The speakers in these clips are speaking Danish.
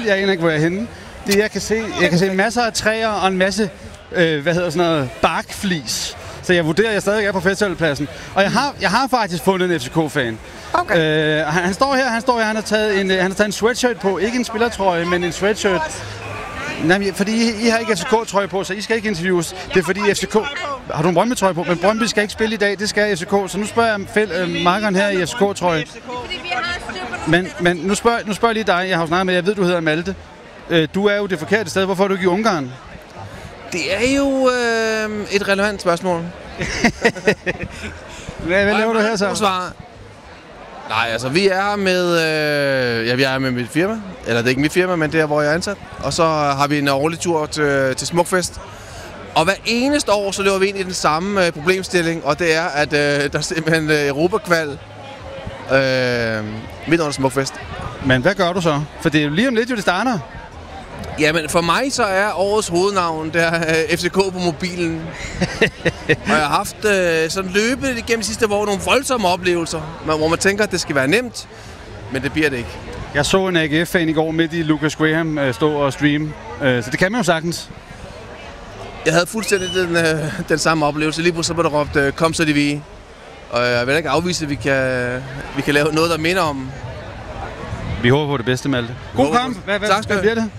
jeg aner ikke, hvor jeg er henne. Det jeg kan se masser af træer og en masse, barkflis. Så jeg vurderer, at jeg stadig er på festivalpladsen. Og jeg har faktisk fundet en FCK-fan. Okay. Han står her, han har taget en sweatshirt på. Ikke en spillertrøje, men en sweatshirt. Nej, fordi I har ikke FCK-trøje på, så I skal ikke interviews. Det er fordi FCK... Har du en Brøndby-trøje på? Men Brøndby skal ikke spille i dag, det skal FCK. Så nu spørger jeg markeren her i FCK-trøje. Men nu spørger jeg lige dig, jeg har jo snakket med, jeg ved, du hedder Malte. Du er jo det forkerte sted. Hvorfor er du ikke i Ungarn? Det er jo et relevant spørgsmål. Hvad laver du her så? Nej, altså vi er med, vi er med mit firma. Eller det er ikke mit firma, men det er, hvor jeg er ansat. Og så har vi en årlig tur til Smukfest. Og hver eneste år, så løber vi ind i den samme problemstilling. Og det er, at der er simpelthen Europakval midt under Smukfest. Men hvad gør du så? For det er jo lige om lidt, det starter. Jamen, for mig så er årets hovednavn, der FCK på mobilen. Og jeg har haft sådan løbet igennem de sidste år nogle voldsomme oplevelser, hvor man tænker, at det skal være nemt, men det bliver det ikke. Jeg så en AGF-fan i går midt i Lucas Graham stå og streame, så det kan man jo sagtens. Jeg havde fuldstændig den samme oplevelse. Lige pludselig blev der råbt, kom så de vi. Og jeg vil ikke afvise, at vi kan lave noget, der minder om. Vi håber på det bedste, Malte. God kamp! Hvad bliver det?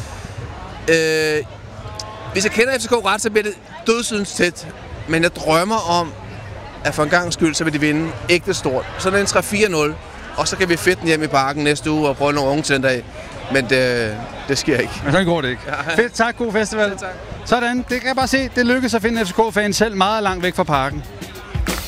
Hvis jeg kender FCK ret, så bliver det dødsens tæt. Men jeg drømmer om, at for en gang skyld, så vil de vinde ægte stort. Sådan en 3-4-0, og så kan vi fedte den hjem i parken næste uge og prøve nogle unge til en dag. Men det sker ikke. Men sådan går det ikke. Ja. Fedt, tak, god festival. Tak. Sådan, det kan jeg bare se, det lykkedes at finde FCK-fans selv meget langt væk fra parken.